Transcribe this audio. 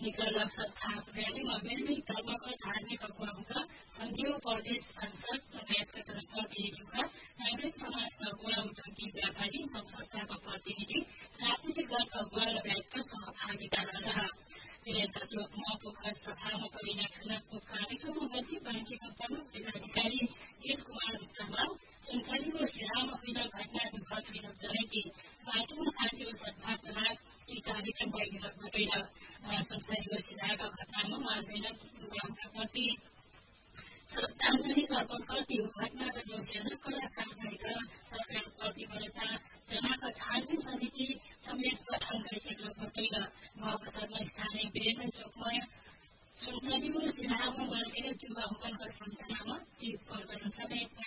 लक्ष्य थाप र्यालीमा मेलमिल धर्मका धार्मिक अगुवाहरूका संघीय प्रदेश सांसद लगायतका जनप्रतिनिधिहरूका नागरिक समाजका अगुवा उद्योगी व्यापारी संघ संस्थाका प्रतिनिधि राजनीतिक दलका अगुवा लगायतका सहभागिता रहे। वीरेन्द्र चोकमा पोखर सभामा परिणाम कार्यक्रममा मन्त्री बाँकीका प्रमुख जिल्लाधिकारी एल कुमार विक्रमराव सुनसरीको सिरामा हुन घटना विगत विरोध जनाइदिए बाटोमा शान्ति व सद्भावनाका यी कार्यक्रम भइदिन घटेन। सुनसरीको सिराका घटनामा मानवीय प्रति श्रद्धाञ्जली अर्पण गर्दै घटनाका दोषीहरूलाई कड़ा कारबाही गर्न